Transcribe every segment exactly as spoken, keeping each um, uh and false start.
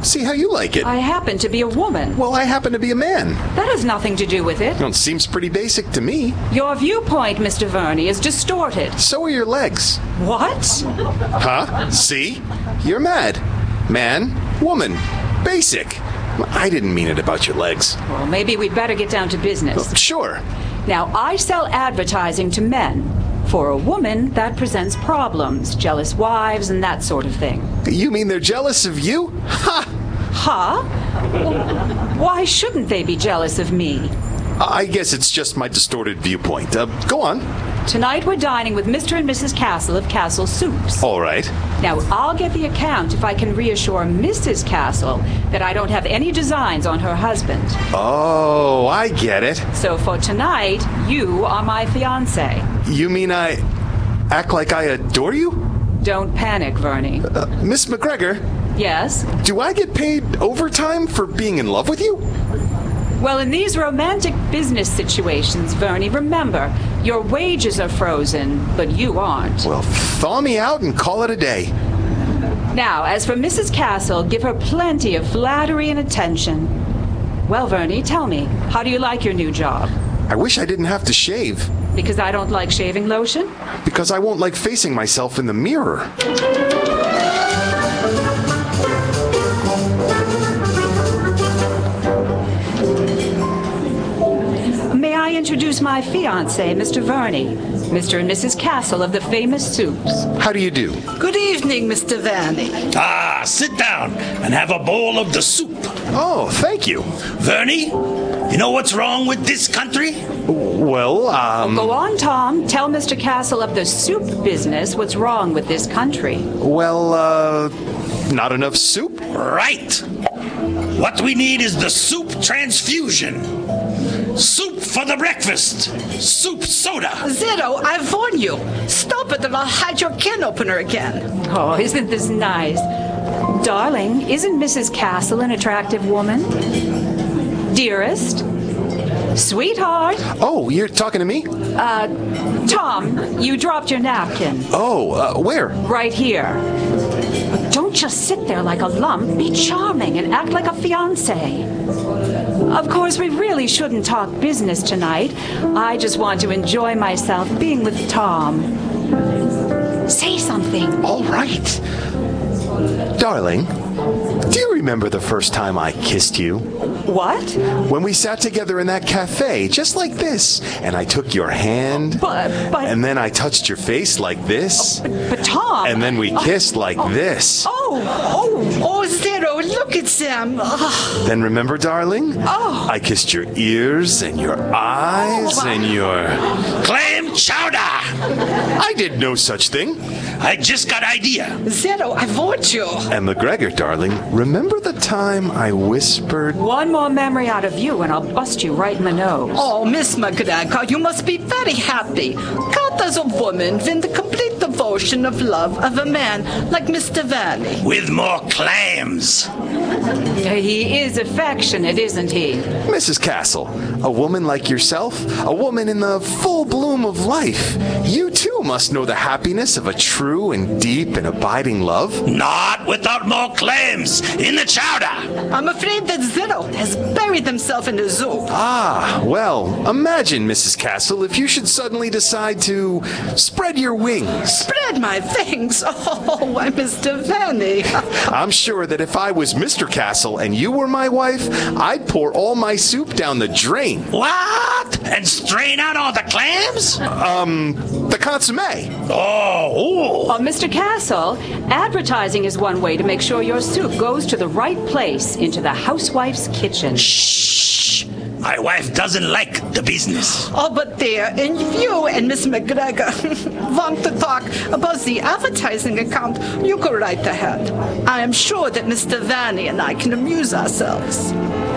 See how you like it. I happen to be a woman. Well, I happen to be a man. That has nothing to do with it. Well, it seems pretty basic to me. Your viewpoint, Mister Verney, is distorted. So are your legs. What? Huh? See? You're mad. Man, woman, basic. I didn't mean it about your legs. Well, maybe we'd better get down to business. Well, sure. Now, I sell advertising to men. For a woman, that presents problems, jealous wives and that sort of thing. You mean they're jealous of you? Ha! Huh? Well, why shouldn't they be jealous of me? I guess it's just my distorted viewpoint. Uh, go on. Tonight we're dining with Mister and Missus Castle of Castle Soups. All right. Now, I'll get the account if I can reassure Missus Castle that I don't have any designs on her husband. Oh, I get it. So for tonight, you are my fiancé. You mean I act like I adore you? Don't panic, Verney. Uh, Miss McGregor? Yes? Do I get paid overtime for being in love with you? Well, in these romantic business situations, Verney, remember, your wages are frozen, but you aren't. Well, thaw me out and call it a day. Now, as for Missus Castle, give her plenty of flattery and attention. Well, Verney, tell me, how do you like your new job? I wish I didn't have to shave. Because I don't like shaving lotion? Because I won't like facing myself in the mirror. May I introduce my fiancé, Mister Verney, Mister and Missus Castle of the famous Soups. How do you do? Good evening, Mister Verney. Ah, sit down and have a bowl of the soup. Oh, thank you. Verney, you know what's wrong with this country? Well, um... Go on, Tom. Tell Mister Castle of the soup business what's wrong with this country. Well, uh... not enough soup? Right. What we need is the soup transfusion. Soup for the breakfast. Soup soda. Zero, I warn you. Stop it and I'll hide your can opener again. Oh, isn't this nice? Darling, isn't Missus Castle an attractive woman? Dearest? Sweetheart? Oh, you're talking to me? Uh, Tom, you dropped your napkin. Oh, uh, where? Right here. But don't just sit there like a lump. Be charming and act like a fiancé. Of course, we really shouldn't talk business tonight. I just want to enjoy myself being with Tom. Say something. All right. Darling, do you remember the first time I kissed you? What? When we sat together in that cafe, just like this, and I took your hand, But, but... and then I touched your face like this, But, Tom... and then we kissed like this. Oh, oh, Oh, Zero, look at them. Oh, Then remember, darling? Oh. I kissed your ears and your eyes Oh. and your... Clam chowder. I did no such thing. I just got idea. Zero, I warned you. And McGregor, darling, remember the time I whispered... one more memory out of you and I'll bust you right in the nose. Oh, Miss McGregor, you must be very happy. God as a woman win the complete devotion of love of a man like Mister Verney. With more clams. He is affectionate, isn't he? Missus Castle, a woman like yourself, a woman in the full bloom of life, you too must know the happiness of a true and deep and abiding love. Not without more clams in the chowder. I'm afraid that Zero has buried himself in the zoo. Ah, well, imagine, Missus Castle, if you should suddenly decide to spread your wings. Spread my wings. Oh, why, Mister Verney. I'm sure that if I was Mister Castle and you were my wife, I'd pour all my soup down the drain. What? And strain out all the clams? Um, the consomme. Oh, Uh, Mister Castle, advertising is one way to make sure your soup goes to the right place, into the housewife's kitchen. shh. My wife doesn't like the business. Oh, but there, and if you and Miss McGregor want to talk about the advertising account, you go right ahead. I am sure that Mister Verney and I can amuse ourselves.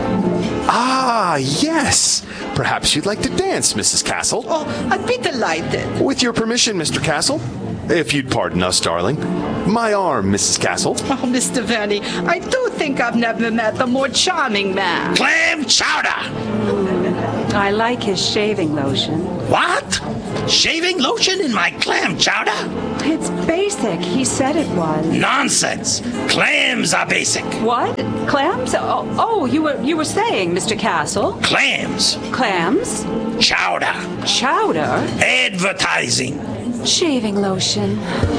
Ah, yes. Perhaps you'd like to dance, Missus Castle. Oh, I'd be delighted. With your permission, Mister Castle. If you'd pardon us, darling. My arm, Missus Castle. Oh, Mister Verney, I do think I've never met a more charming man. Clam chowder. I like his shaving lotion. What? Shaving lotion in my clam chowder? It's basic. He said it was. Nonsense. Clams are basic. What? Clams? Oh, oh, you were you were saying, Mister Castle. Clams. Clams? Chowder. Chowder? Advertising. Shaving lotion.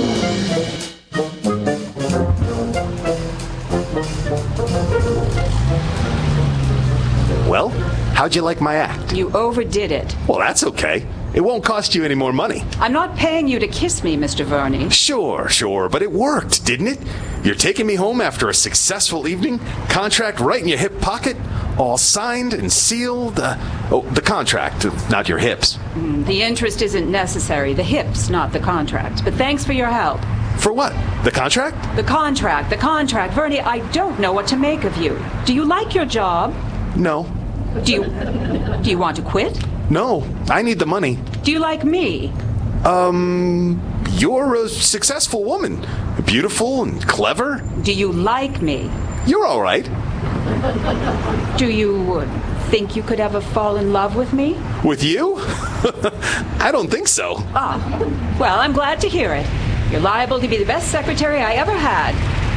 Well, how'd you like my act? You overdid it. Well, that's okay. It won't cost you any more money. I'm not paying you to kiss me, Mister Verney. Sure, sure, but it worked, didn't it? You're taking me home after a successful evening, contract right in your hip pocket, all signed and sealed. Uh, oh, the contract, not your hips. Mm, the interest isn't necessary. The hips, not the contract. But thanks for your help. For what? The contract? The contract, the contract. Verney, I don't know what to make of you. Do you like your job? No. Do you... Do you want to quit? No, I need the money. Do you like me? Um, you're a successful woman. Beautiful and clever. Do you like me? You're all right. Do you uh, think you could ever fall in love with me? With you? I don't think so. Ah, well, I'm glad to hear it. You're liable to be the best secretary I ever had.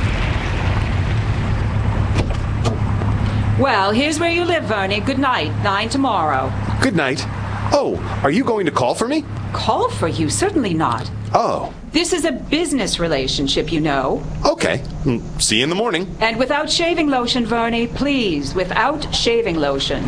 Well, here's where you live, Verney. Good night. Nine tomorrow. Good night. Oh, are you going to call for me? Call for you? Certainly not. Oh. This is a business relationship, you know. Okay. Mm, see you in the morning. And without shaving lotion, Verney, please, without shaving lotion.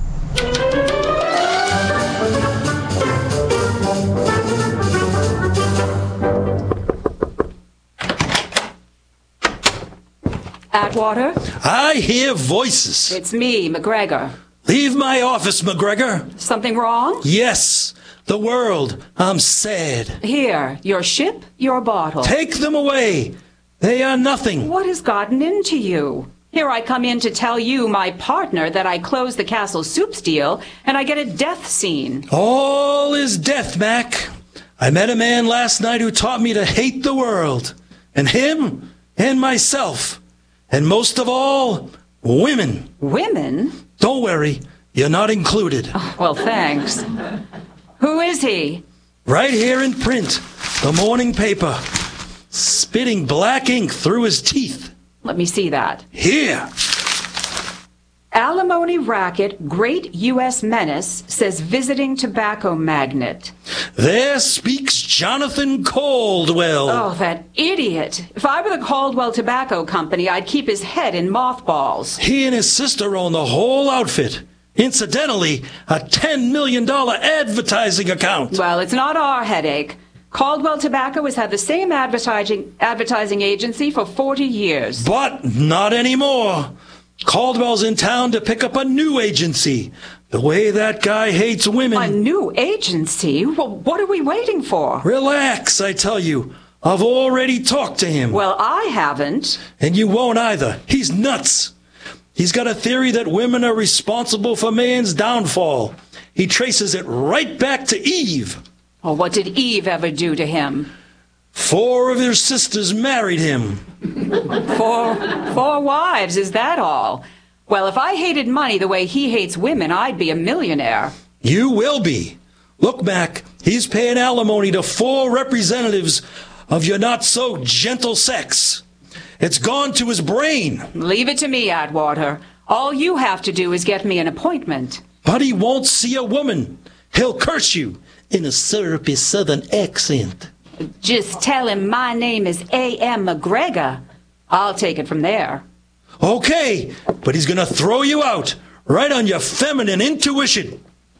Atwater? I hear voices. It's me, McGregor. Leave my office, McGregor. Something wrong? Yes, the world. I'm sad. Here, your ship, your bottle. Take them away. They are nothing. What has gotten into you? Here I come in to tell you, my partner, that I closed the Castle Soups deal, and I get a death scene. All is death, Mac. I met a man last night who taught me to hate the world, and him, and myself, and most of all, women. Women? Don't worry, you're not included. Oh, well, thanks. Who is he? Right here in print, the morning paper, spitting black ink through his teeth. Let me see that. Here. Alimony racket, great U S menace, says visiting tobacco magnate. There speaks Jonathan Caldwell. Oh, that idiot. If I were the Caldwell Tobacco Company, I'd keep his head in mothballs. He and his sister own the whole outfit. Incidentally, a ten million dollars advertising account. Well, it's not our headache. Caldwell Tobacco has had the same advertising advertising agency for forty years. But not anymore. Caldwell's in town to pick up a new agency. The way that guy hates women. A new agency? Well, what are we waiting for? Relax, I tell you. I've already talked to him. Well, I haven't. And you won't either. He's nuts. He's got a theory that women are responsible for man's downfall. He traces it right back to Eve. Well, what did Eve ever do to him? Four of his sisters married him. Four, four wives, is that all? Well, if I hated money the way he hates women, I'd be a millionaire. You will be. Look, Mac, he's paying alimony to four representatives of your not-so-gentle sex. It's gone to his brain. Leave it to me, Atwater. All you have to do is get me an appointment. But he won't see a woman. He'll curse you in a syrupy southern accent. Just tell him my name is A M McGregor. I'll take it from there. Okay, but he's going to throw you out right on your feminine intuition.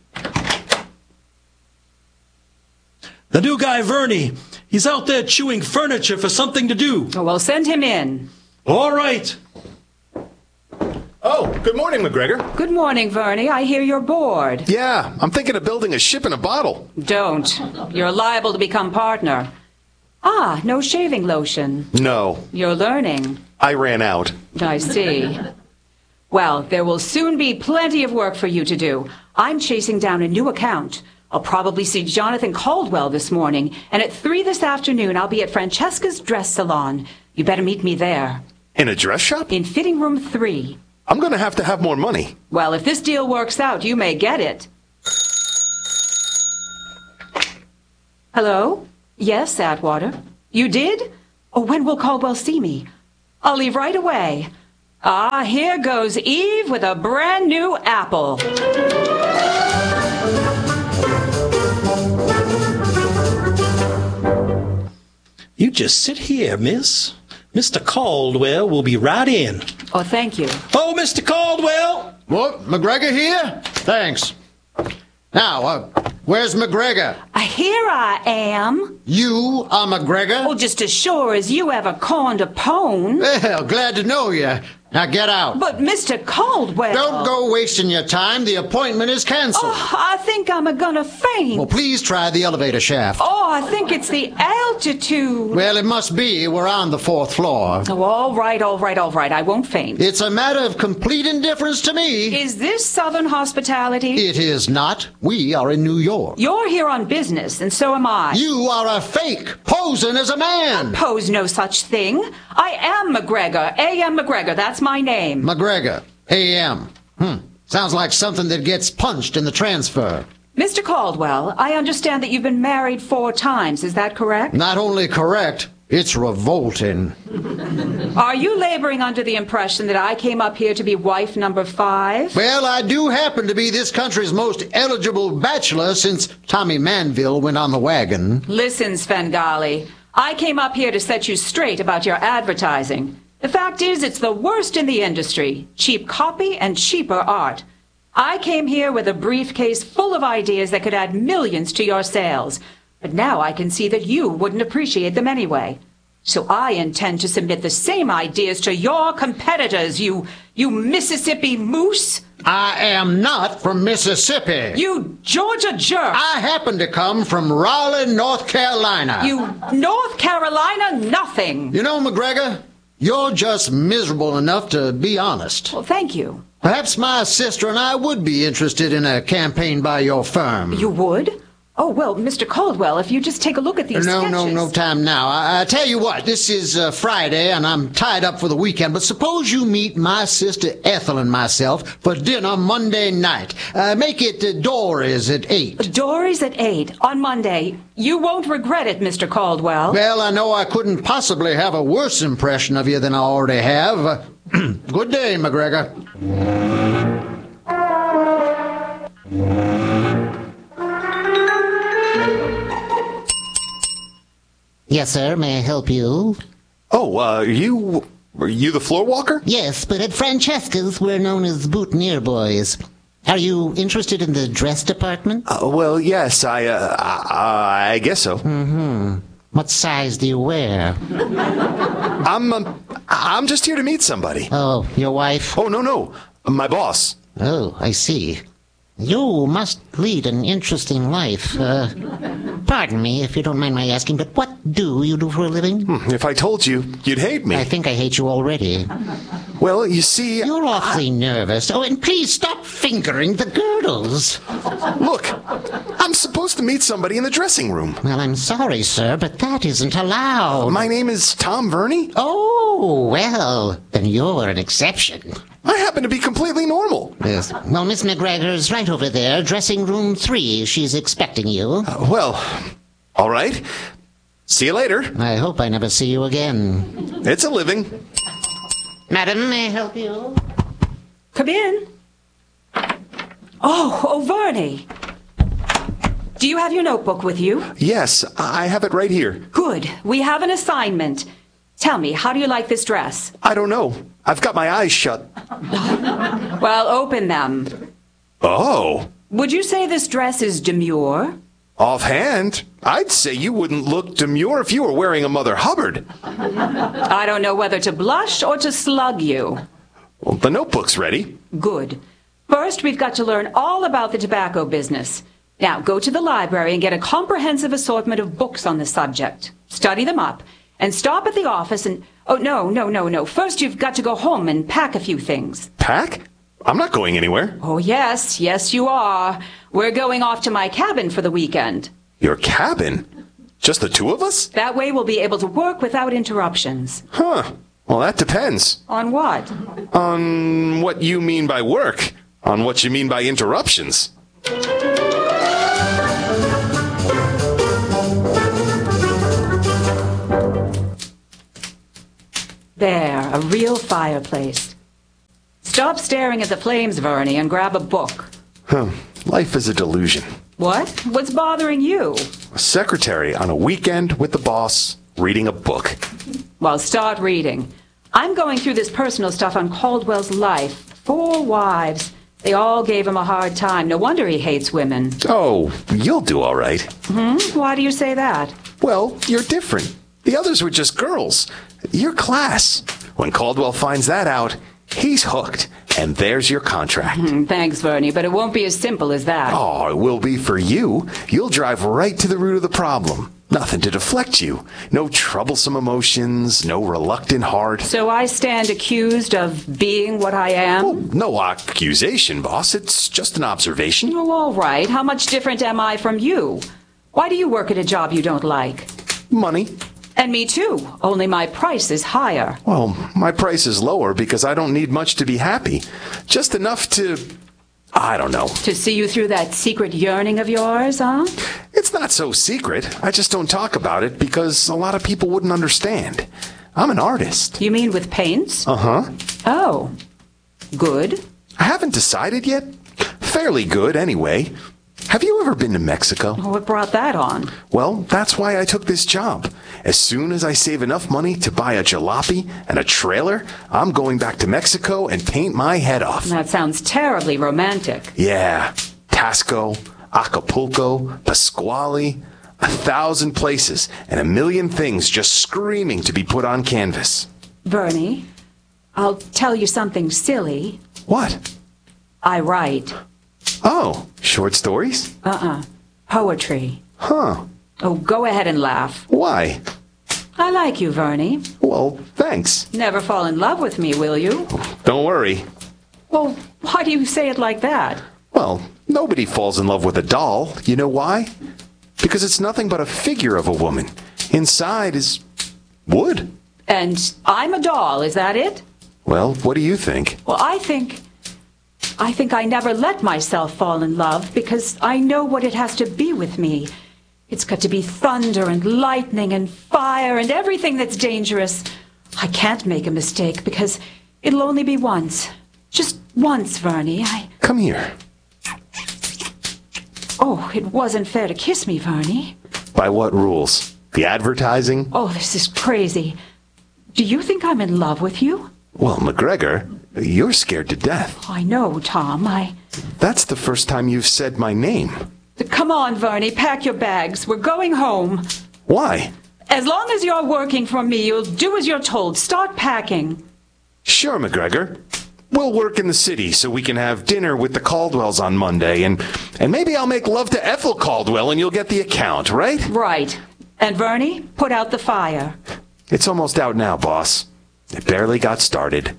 The new guy, Verney, he's out there chewing furniture for something to do. Oh, well, send him in. All right. Oh, good morning, McGregor. Good morning, Verney. I hear you're bored. Yeah, I'm thinking of building a ship in a bottle. Don't. You're liable to become partner. Ah, no shaving lotion. No, You're learning. I ran out. I see. Well, there will soon be plenty of work for you to do. I'm chasing down a new account. I'll probably see Jonathan Caldwell this morning, and at three this afternoon I'll be at Francesca's dress salon. You better meet me there. In a dress shop? In fitting room three. I'm going to have to have more money. Well, if this deal works out, you may get it. Hello? Yes, Atwater. You did? Oh, when will Caldwell see me? I'll leave right away. Ah, here goes Eve with a brand new apple. You just sit here, miss. Mister Caldwell will be right in. Oh, thank you. Oh, Mister Caldwell! What, McGregor here? Thanks. Now, uh, where's McGregor? Uh, here I am. You are McGregor? Oh, just as sure as you ever corned a pone. Well, glad to know you. Now get out. But Mister Caldwell... Don't go wasting your time. The appointment is canceled. Oh, I think I'm a-gonna faint. Well, please try the elevator shaft. Oh, I think it's the altitude. Well, it must be. We're on the fourth floor. Oh, all right, all right, all right. I won't faint. It's a matter of complete indifference to me. Is this Southern hospitality? It is not. We are in New York. You're here on business, and so am I. You are a fake, posing as a man. Pose no such thing. I am McGregor, A M McGregor. That's my name. McGregor, A M Hmm. Sounds like something that gets punched in the transfer. Mister Caldwell, I understand that you've been married four times. Is that correct? Not only correct, it's revolting. Are you laboring under the impression that I came up here to be wife number five? Well, I do happen to be this country's most eligible bachelor since Tommy Manville went on the wagon. Listen, Svengali, I came up here to set you straight about your advertising. The fact is, it's the worst in the industry. Cheap copy and cheaper art. I came here with a briefcase full of ideas that could add millions to your sales. But now I can see that you wouldn't appreciate them anyway. So I intend to submit the same ideas to your competitors, you, you Mississippi moose. I am not from Mississippi. You Georgia jerk. I happen to come from Raleigh, North Carolina. You North Carolina nothing. You know, McGregor, you're just miserable enough to be honest. Well, thank you. Perhaps my sister and I would be interested in a campaign by your firm. You would? Oh, well, Mister Caldwell, if you just take a look at these no, sketches... No, no, no time now. I, I tell you what, this is uh, Friday, and I'm tied up for the weekend, but suppose you meet my sister Ethel and myself for dinner Monday night. Uh, make it uh, Dory's at eight. Dory's at eight on Monday. You won't regret it, Mister Caldwell. Well, I know I couldn't possibly have a worse impression of you than I already have. Uh, good day, McGregor. Yes, sir. May I help you? Oh, uh, you... Are you the floor walker? Yes, but at Francesca's, we're known as boutonniere boys. Are you interested in the dress department? Uh, well, yes, I, uh, I, I guess so. Mm-hmm. What size do you wear? I'm, um, I'm just here to meet somebody. Oh, your wife? Oh, no, no. My boss. Oh, I see. You must lead an interesting life. Uh, pardon me if you don't mind my asking, but what do you do for a living? Hmm, if I told you, you'd hate me. I think I hate you already. Well, you see... You're awfully I... nervous. Oh, and please stop fingering the girdles. Look, I'm supposed to meet somebody in the dressing room. Well, I'm sorry, sir, but that isn't allowed. My name is Tom Verney. Oh, well, then you're an exception. I happen to be completely normal. Yes. Well, Miss McGregor's right over there, dressing room three. She's expecting you. Uh, well, all right. See you later. I hope I never see you again. It's a living. Madam, may I help you? Come in. Oh, oh, Verney. Do you have your notebook with you? Yes, I have it right here. Good. We have an assignment. Tell me, how do you like this dress? I don't know. I've got my eyes shut. Well, open them. Oh. Would you say this dress is demure? Offhand, I'd say you wouldn't look demure if you were wearing a Mother Hubbard. I don't know whether to blush or to slug you. Well, the notebook's ready. Good. First, we've got to learn all about the tobacco business. Now, go to the library and get a comprehensive assortment of books on the subject. Study them up. And stop at the office and... Oh, no, no, no, no. First, you've got to go home and pack a few things. Pack? I'm not going anywhere. Oh, yes, yes, you are. We're going off to my cabin for the weekend. Your cabin? Just the two of us? That way we'll be able to work without interruptions. Huh. Well, that depends. On what? On what you mean by work. On what you mean by interruptions. There, a real fireplace. Stop staring at the flames, Vernie, and grab a book. Huh. Life is a delusion. What? What's bothering you? A secretary on a weekend with the boss, reading a book. Well, start reading. I'm going through this personal stuff on Caldwell's life. Four wives. They all gave him a hard time. No wonder he hates women. Oh, you'll do all right. Hmm? Why do you say that? Well, you're different. The others were just girls. You're class. When Caldwell finds that out, he's hooked. And there's your contract. Thanks, Vernie, but it won't be as simple as that. Oh, it will be for you. You'll drive right to the root of the problem. Nothing to deflect you. No troublesome emotions, no reluctant heart. So I stand accused of being what I am? Well, no accusation, boss. It's just an observation. Oh, all right. How much different am I from you? Why do you work at a job you don't like? Money. And me too, only my price is higher. Well, my price is lower because I don't need much to be happy. Just enough to, I don't know. To see you through that secret yearning of yours, huh? It's not so secret. I just don't talk about it because a lot of people wouldn't understand. I'm an artist. You mean with paints? Uh-huh. Oh, good. I haven't decided yet. Fairly good, anyway. Have you ever been to Mexico? What brought that on? Well, that's why I took this job. As soon as I save enough money to buy a jalopy and a trailer, I'm going back to Mexico and paint my head off. That sounds terribly romantic. Yeah. Tasco, Acapulco, Pasquale, a thousand places and a million things just screaming to be put on canvas. Vernie, I'll tell you something silly. What? I write. Oh, short stories? Uh-uh. Poetry. Huh. Oh, go ahead and laugh. Why? I like you, Vernie. Well, thanks. Never fall in love with me, will you? Don't worry. Well, why do you say it like that? Well, nobody falls in love with a doll. You know why? Because it's nothing but a figure of a woman. Inside is wood. And I'm a doll, is that it? Well, what do you think? Well, I think... I think I never let myself fall in love because I know what it has to be with me. It's got to be thunder and lightning and fire and everything that's dangerous. I can't make a mistake because it'll only be once. Just once, Vernie. I... Come here. Oh, it wasn't fair to kiss me, Vernie. By what rules? The advertising? Oh, this is crazy. Do you think I'm in love with you? Well, McGregor, you're scared to death. I know, Tom. I... That's the first time you've said my name. Come on, Vernie, pack your bags. We're going home. Why? As long as you're working for me, you'll do as you're told. Start packing. Sure, McGregor. We'll work in the city so we can have dinner with the Caldwells on Monday, and, and maybe I'll make love to Ethel Caldwell and you'll get the account, right? Right. And Vernie, put out the fire. It's almost out now, boss. It barely got started.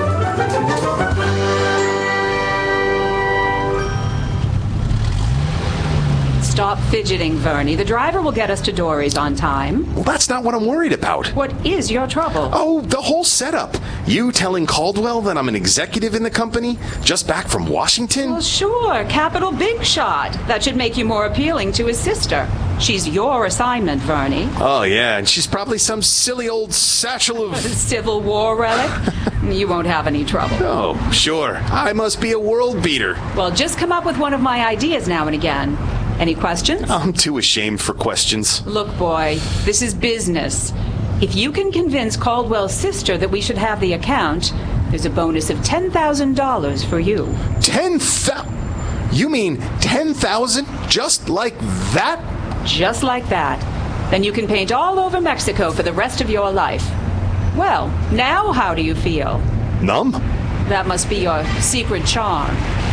Stop fidgeting, Vernie. The driver will get us to Dory's on time. Well, that's not what I'm worried about. What is your trouble? Oh, the whole setup. You telling Caldwell that I'm an executive in the company, just back from Washington? Well, sure. Capital big shot. That should make you more appealing to his sister. She's your assignment, Vernie. Oh, yeah, and she's probably some silly old satchel of... Civil War relic? You won't have any trouble. Oh, sure. I must be a world beater. Well, just come up with one of my ideas now and again. Any questions? I'm too ashamed for questions. Look, boy, this is business. If you can convince Caldwell's sister that we should have the account, there's a bonus of ten thousand dollars for you. Ten thousand? You mean ten thousand just like that? Just like that. Then you can paint all over Mexico for the rest of your life. Well, now how do you feel? Numb? That must be your secret charm.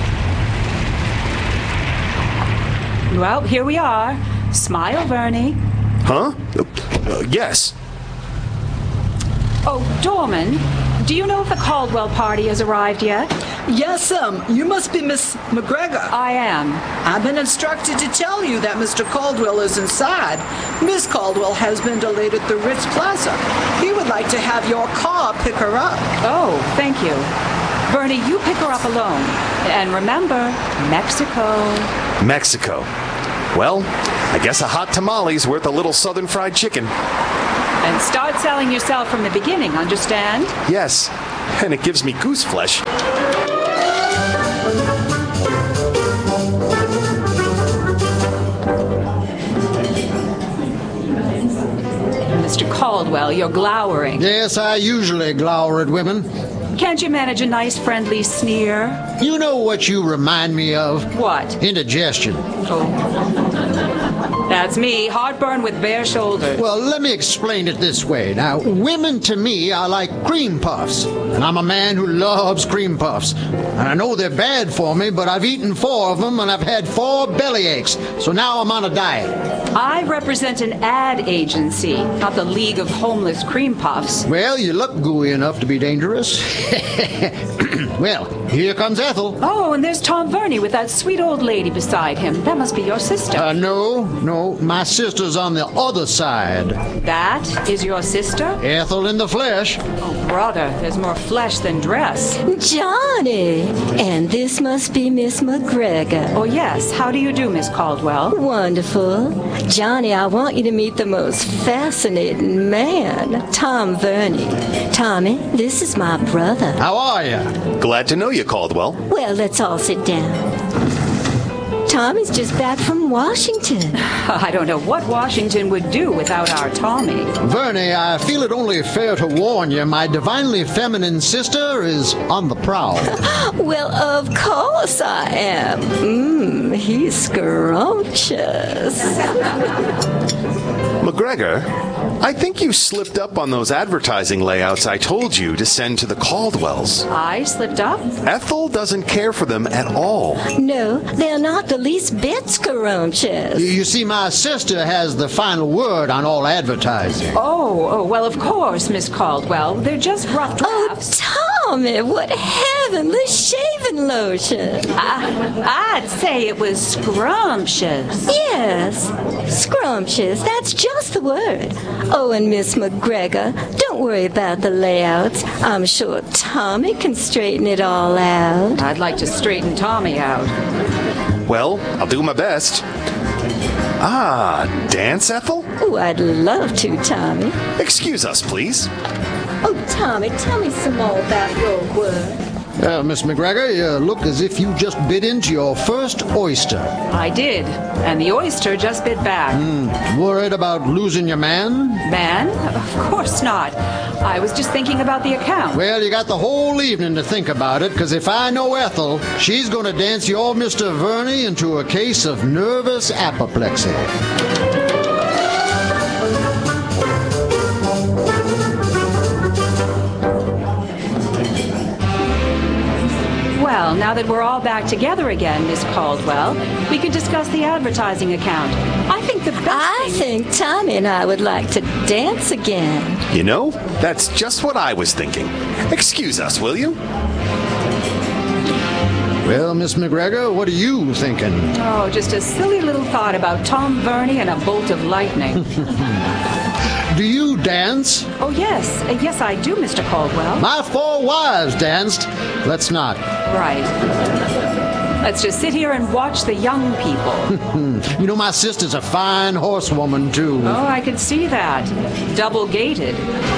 Well, here we are. Smile, Vernie. Huh? Uh, uh, yes. Oh, Dorman, do you know if the Caldwell party has arrived yet? Yes, um, you must be Miss McGregor. I am. I've been instructed to tell you that Mister Caldwell is inside. Miss Caldwell has been delayed at the Ritz Plaza. He would like to have your car pick her up. Oh, thank you. Vernie, you pick her up alone. And remember, Mexico. Mexico. Well, I guess a hot tamale's worth a little southern fried chicken. And start selling yourself from the beginning, understand? Yes, and it gives me goose flesh. Mister Caldwell, you're glowering. Yes, I usually glower at women. Can't you manage a nice, friendly sneer? You know what you remind me of? What? Indigestion. Oh. That's me, heartburn with bare shoulders. Well, let me explain it this way. Now, women to me are like cream puffs, and I'm a man who loves cream puffs. And I know they're bad for me, but I've eaten four of them, and I've had four belly aches, so now I'm on a diet. I represent an ad agency, not the League of Homeless Cream Puffs. Well, you look gooey enough to be dangerous. Well, here comes Ethel. Oh, and there's Tom Verney with that sweet old lady beside him. That must be your sister. Uh, no, no, my sister's on the other side. That is your sister? Ethel in the flesh. Oh, brother, there's more flesh than dress. Johnny! And this must be Miss McGregor. Oh, yes. How do you do, Miss Caldwell? Wonderful. Johnny, I want you to meet the most fascinating man, Tom Verney. Tommy, this is my brother. How are you? Glad to know you, Caldwell. Well, let's all sit down. Tommy's just back from Washington. I don't know what Washington would do without our Tommy. Verney, I feel it only fair to warn you, my divinely feminine sister is on the prowl. Well, of course I am. Mmm, he's scrumptious. McGregor, I think you slipped up on those advertising layouts I told you to send to the Caldwells. I slipped up? Ethel doesn't care for them at all. No, they're not the least bit scrumptious. You see, my sister has the final word on all advertising. Oh, oh, well, of course, Miss Caldwell. They're just rough drafts. Oh, Tommy, what heavenly shaving lotion. I, I'd say it was scrumptious. Yes, scrumptious. That's just the word. Oh, and Miss McGregor, don't worry about the layouts. I'm sure Tommy can straighten it all out. I'd like to straighten Tommy out. Well, I'll do my best. Ah, dance, Ethel? Oh, I'd love to, Tommy. Excuse us, please. Oh, Tommy, tell me some more about your work. Uh, Miss McGregor, you look as if you just bit into your first oyster. I did, and the oyster just bit back. Mm, worried about losing your man? Man? Of course not. I was just thinking about the account. Well, you got the whole evening to think about it, because if I know Ethel, she's going to dance your Mister Verney into a case of nervous apoplexy. Well, now that we're all back together again, Miss Caldwell, we could discuss the advertising account. I think the best I thing... think Tommy and I would like to dance again. You know, that's just what I was thinking. Excuse us, will you? Well, Miss McGregor, what are you thinking? Oh, just a silly little thought about Tom Verney and a bolt of lightning. Do you dance? Oh, yes. Uh, yes, I do, Mister Caldwell. My four wives danced. Let's not. Right. Let's just sit here and watch the young people. You know, my sister's a fine horsewoman, too. Oh, I could see that. Double-gated.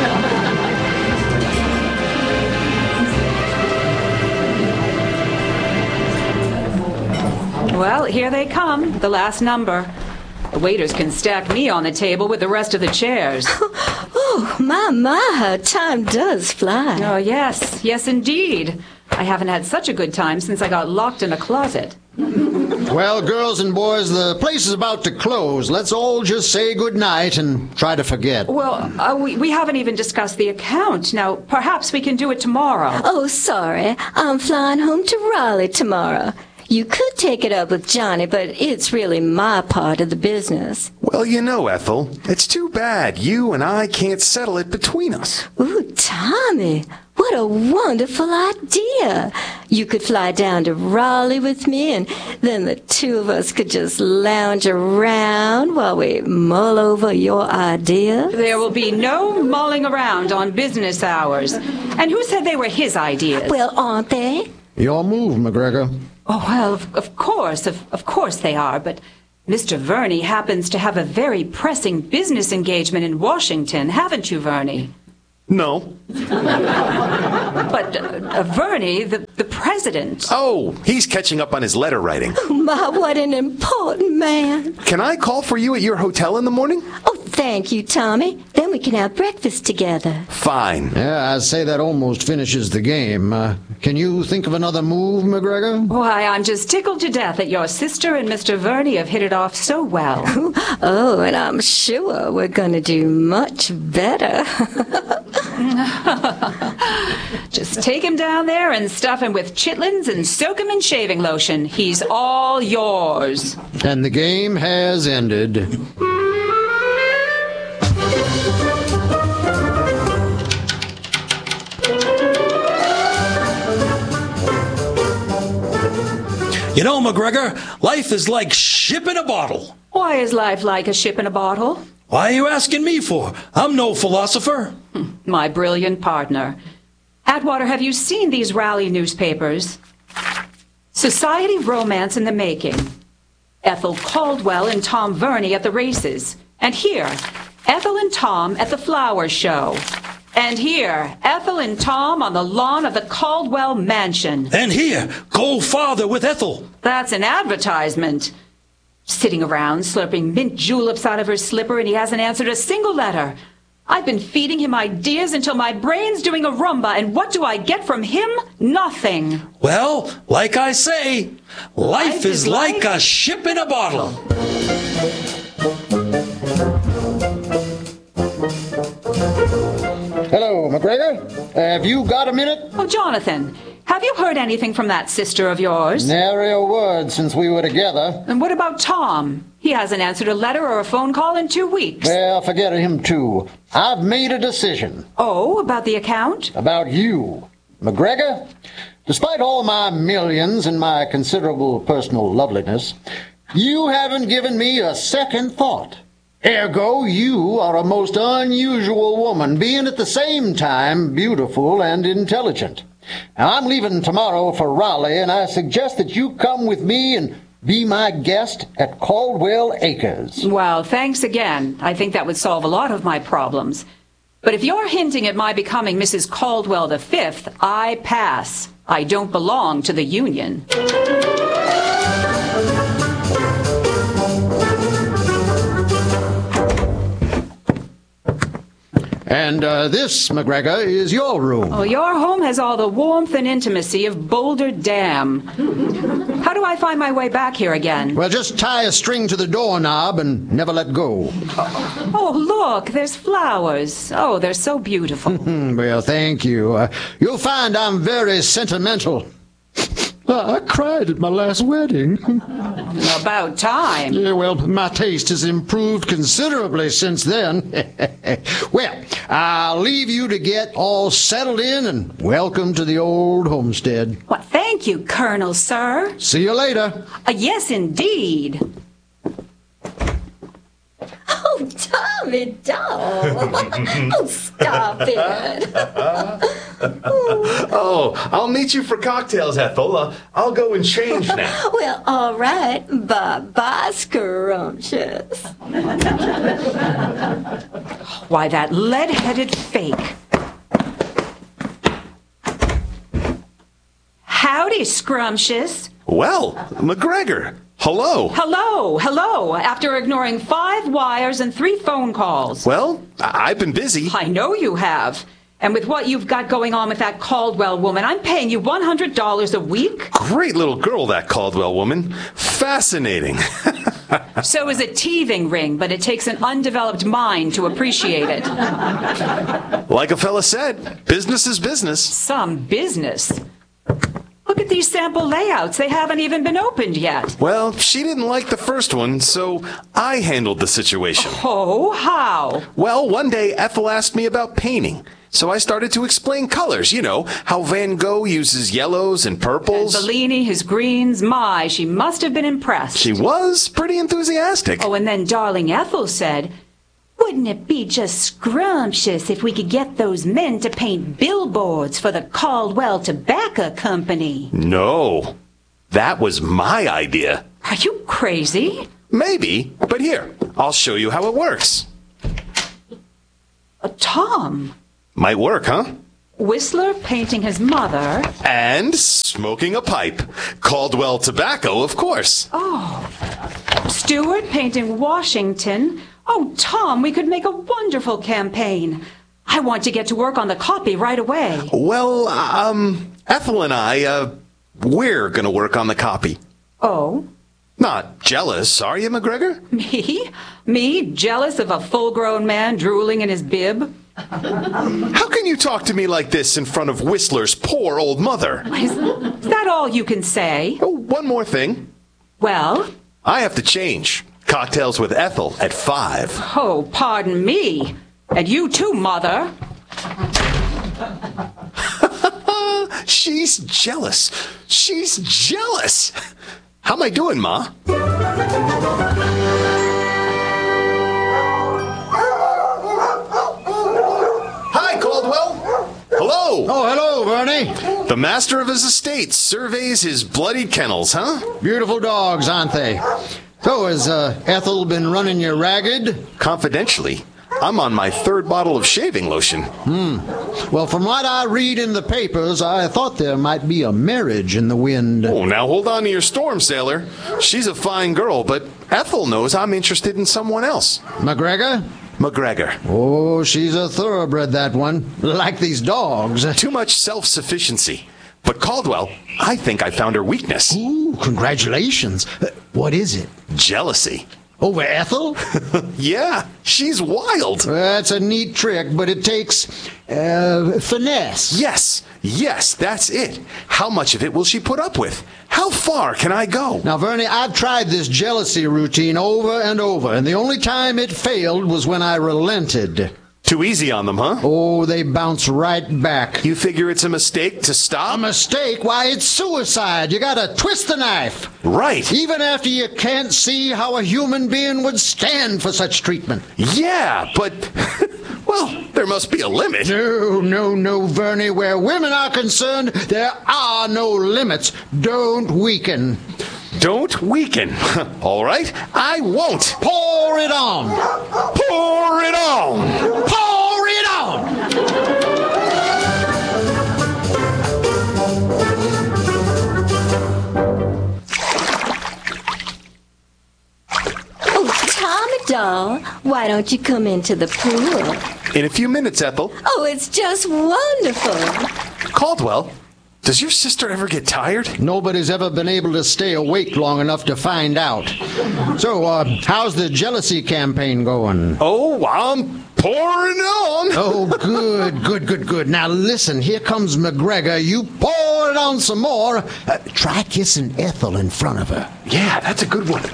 Well, here they come, the last number. The waiters can stack me on the table with the rest of the chairs. Oh, my, my, how time does fly. Oh, yes, yes, indeed. I haven't had such a good time since I got locked in a closet. Well, girls and boys, the place is about to close. Let's all just say good night and try to forget. Well, uh, we, we haven't even discussed the account. Now, perhaps we can do it tomorrow. Oh, sorry. I'm flying home to Raleigh tomorrow. You could take it up with Johnny, but it's really my part of the business. Well, you know, Ethel, it's too bad you and I can't settle it between us. Ooh, Tommy, what a wonderful idea. You could fly down to Raleigh with me, and then the two of us could just lounge around while we mull over your idea. There will be no mulling around on business hours. And who said they were his ideas? Well, aren't they? Your move, McGregor. Oh, well, of, of course, of, of course they are, but Mister Verney happens to have a very pressing business engagement in Washington, haven't you, Verney? No. But uh, uh, Verney, the, the president... Oh, he's catching up on his letter writing. Oh, my, what an important man. Can I call for you at your hotel in the morning? Oh, thank you, Tommy. Then we can have breakfast together. Fine. Yeah, I'd say that almost finishes the game. Uh, can you think of another move, McGregor? Why, I'm just tickled to death that your sister and Mister Verney have hit it off so well. Oh, and I'm sure we're going to do much better. Just take him down there and stuff him with chitlins and soak him in shaving lotion. He's all yours. And the game has ended. You know, McGregor, life is like ship in a bottle. Why is life like a ship in a bottle? Why are you asking me for? I'm no philosopher. My brilliant partner. Atwater, have you seen these rally newspapers? Society romance in the making. Ethel Caldwell and Tom Verney at the races. And here, Ethel and Tom at the flower show. And here, Ethel and Tom on the lawn of the Caldwell mansion. And here, go farther with Ethel. That's an advertisement. Sitting around, slurping mint juleps out of her slipper, and he hasn't answered a single letter. I've been feeding him ideas until my brain's doing a rumba, and what do I get from him? Nothing. Well, like I say, life, Life is, is like like a ship in a bottle. Hello, McGregor. Have you got a minute? Oh, Jonathan, have you heard anything from that sister of yours? Nary a word since we were together. And what about Tom? He hasn't answered a letter or a phone call in two weeks. Well, forget him too. I've made a decision. Oh, about the account? About you. McGregor, despite all my millions and my considerable personal loveliness, you haven't given me a second thought. Ergo, you are a most unusual woman, being at the same time beautiful and intelligent. Now, I'm leaving tomorrow for Raleigh, and I suggest that you come with me and be my guest at Caldwell Acres. Well, thanks again. I think that would solve a lot of my problems. But if you're hinting at my becoming Missus Caldwell the Fifth, I pass. I don't belong to the Union. And uh, this, McGregor, is your room. Oh, your home has all the warmth and intimacy of Boulder Dam. How do I find my way back here again? Well, just tie a string to the doorknob and never let go. Oh, look, there's flowers. Oh, they're so beautiful. Well, thank you. Uh, you'll find I'm very sentimental. Uh, I cried at my last wedding. About time. Yeah, well, my taste has improved considerably since then. Well, I'll leave you to get all settled in, and welcome to the old homestead. Well, thank you, Colonel, sir. See you later. Uh, yes, indeed. Oh, Tommy doll. Oh, stop it. Oh, I'll meet you for cocktails, Ethel. Uh, I'll go and change now. Well, all right. Bye-bye, scrumptious. Why, that lead-headed fake. Howdy, scrumptious. Well, McGregor, hello. Hello, hello, after ignoring five wires and three phone calls. Well, I- I've been busy. I know you have. And with what you've got going on with that Caldwell woman, I'm paying you one hundred dollars a week. Great little girl, that Caldwell woman. Fascinating. So is a teething ring, but it takes an undeveloped mind to appreciate it. Like a fella said, business is business. Some business. Look at these sample layouts. They haven't even been opened yet. Well, she didn't like the first one, so I handled the situation. Oh, how? Well, one day Ethel asked me about painting. So I started to explain colors, you know, how Van Gogh uses yellows and purples. And Bellini, his greens. My, she must have been impressed. She was pretty enthusiastic. Oh, and then darling Ethel said, wouldn't it be just scrumptious if we could get those men to paint billboards for the Caldwell Tobacco Company? No, that was my idea. Are you crazy? Maybe, but here, I'll show you how it works. Uh, Tom, Might work, huh? Whistler painting his mother. And smoking a pipe. Caldwell tobacco, of course. Oh, Stewart painting Washington. Oh, Tom, we could make a wonderful campaign. I want to get to work on the copy right away. Well, um, Ethel and I, uh, we're gonna work on the copy. Oh? Not jealous, are you, McGregor? Me? Me, jealous of a full-grown man drooling in his bib? How can you talk to me like this in front of Whistler's poor old mother? Is, is that all you can say? Oh, one more thing. Well? I have to change. Cocktails with Ethel at five. Oh, pardon me. And you too, Mother. She's jealous. She's jealous. How am I doing, Ma? Hi, Caldwell. Hello. Oh, hello, Vernie. The master of his estate surveys his bloodied kennels, huh? Beautiful dogs, aren't they? So, has uh, Ethel been running you ragged? Confidentially, I'm on my third bottle of shaving lotion. Hmm. Well, from what I read in the papers, I thought there might be a marriage in the wind. Oh, now hold on to your storm, sailor. She's a fine girl, but Ethel knows I'm interested in someone else. McGregor? McGregor. Oh, she's a thoroughbred, that one. Like these dogs. Too much self-sufficiency. But Caldwell, I think I found her weakness. Ooh, congratulations. Uh, what is it? Jealousy. Over Ethel? Yeah, she's wild. That's a neat trick, but it takes uh, finesse. Yes, yes, that's it. How much of it will she put up with? How far can I go? Now, Vernie, I've tried this jealousy routine over and over, and the only time it failed was when I relented. Too easy on them, huh? Oh, they bounce right back. You figure it's a mistake to stop? A mistake? Why, it's suicide. You gotta twist the knife. Right. Even after you can't see how a human being would stand for such treatment. Yeah, but, well, there must be a limit. No, no, no, Vernie. Where women are concerned, there are no limits. Don't weaken. Don't weaken. All right, I won't. Pour it on. Pour it on. Pour it on. Oh, Tommy doll, why don't you come into the pool? In a few minutes, Ethel. Oh, it's just wonderful. Caldwell, does your sister ever get tired? Nobody's ever been able to stay awake long enough to find out. So, uh, how's the jealousy campaign going? Oh, I'm pouring it on. Oh, good, good, good, good. Now, listen, here comes McGregor. You pour it on some more. Uh, try kissing Ethel in front of her. Yeah, that's a good one.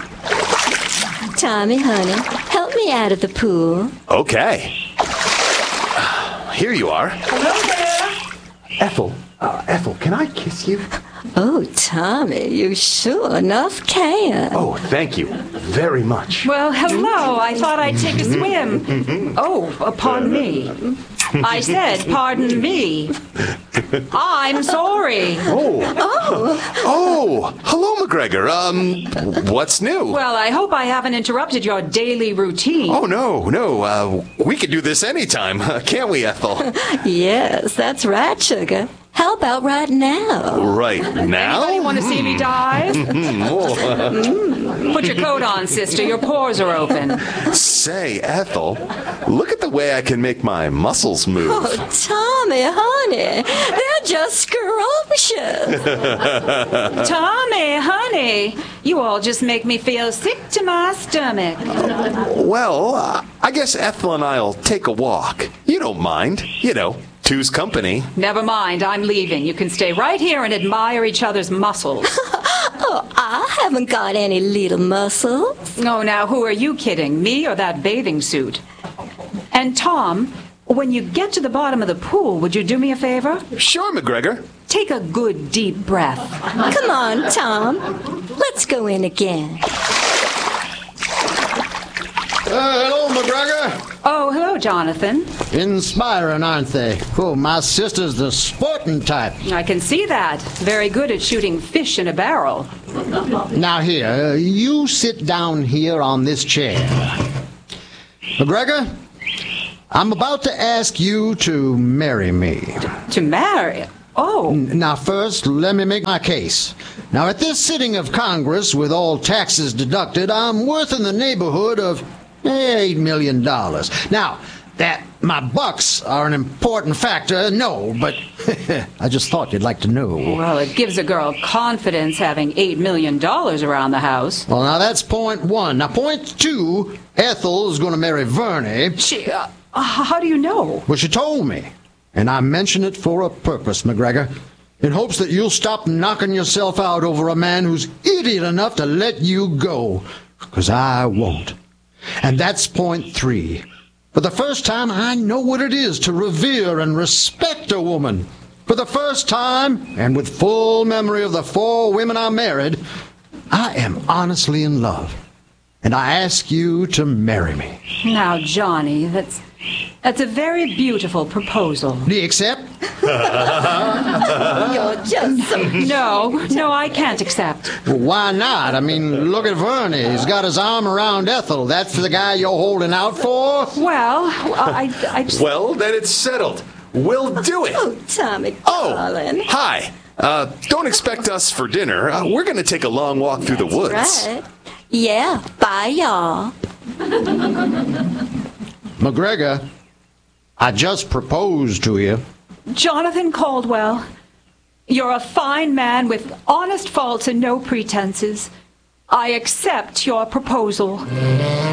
Tommy, honey, help me out of the pool. Okay. Here you are. Hello there. Ethel, uh, Ethel, can I kiss you? Oh, Tommy, you sure enough can. Oh, thank you very much. Well, hello. I thought I'd take a swim. Oh, uh, pardon me. I said, pardon me. I'm sorry. Oh. Oh. Oh. Hello, McGregor. Um, what's new? Well, I hope I haven't interrupted your daily routine. Oh, no, no. Uh, we could do this anytime, can't we, Ethel? Yes, that's right, sugar. How about right now? Right now? Anybody want to see me dive? Put your coat on, sister. Your pores are open. Say, Ethel, look at the way I can make my muscles move. Oh, Tommy, honey, they're just scrumptious. Tommy, honey, you all just make me feel sick to my stomach. Well, uh, I guess Ethel and I'll take a walk. You don't mind, you know. Two's company. Never mind, I'm leaving. You can stay right here and admire each other's muscles. Oh, I haven't got any little muscles. Oh, now, who are you kidding? Me or that bathing suit? And Tom, when you get to the bottom of the pool, would you do me a favor? Sure, McGregor. Take a good deep breath. Come on, Tom. Let's go in again. Uh, hello, McGregor. Oh, hello, Jonathan. Inspiring, aren't they? Oh, my sister's the sporting type. I can see that. Very good at shooting fish in a barrel. Now here, uh, you sit down here on this chair. McGregor, I'm about to ask you to marry me. To marry? Oh. Now first, let me make my case. Now at this sitting of Congress, with all taxes deducted, I'm worth in the neighborhood of eight million dollars. Now, that my bucks are an important factor, no, but I just thought you'd like to know. Well, it gives a girl confidence having eight million dollars around the house. Well, now that's point one. Now point two, Ethel is going to marry Verney. She, uh, how do you know? Well, she told me, and I mention it for a purpose, McGregor, in hopes that you'll stop knocking yourself out over a man who's idiot enough to let you go, because I won't. And that's point three. For the first time, I know what it is to revere and respect a woman. For the first time, and with full memory of the four women I married, I am honestly in love. And I ask you to marry me. Now, Johnny, that's that's a very beautiful proposal. Do you accept? You're just so... No, no, I can't accept. Well, why not? I mean, look at Verney. He's got his arm around Ethel. That's the guy you're holding out for? Well, I, I just... Well, then it's settled. We'll do it. Oh, Tommy, Oh, darling. hi. Uh, don't expect us for dinner. Uh, we're going to take a long walk through the woods. Right. Yeah, bye, y'all. McGregor, I just proposed to you. Jonathan Caldwell, you're a fine man with honest faults and no pretenses. I accept your proposal.